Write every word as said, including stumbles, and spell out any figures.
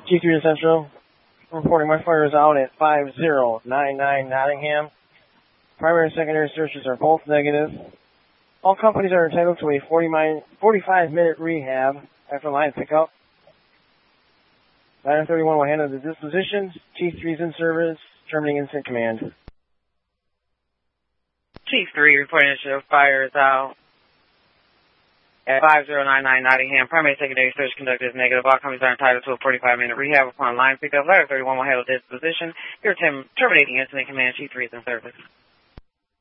Chief three Central, reporting my fire is out at five zero nine nine Nottingham. Primary and secondary searches are both negative. All companies are entitled to a forty-five minute rehab after line pickup. nine thirty-one will handle the disposition. Chief three is in service, terminating instant command. Chief three reporting that fire is out at five zero nine nine Nottingham. Primary and secondary search conducted is negative. All companies are entitled to a forty-five minute rehab upon line pickup. Ladder thirty-one will handle disposition. You're terminating incident command. Chief three is in service.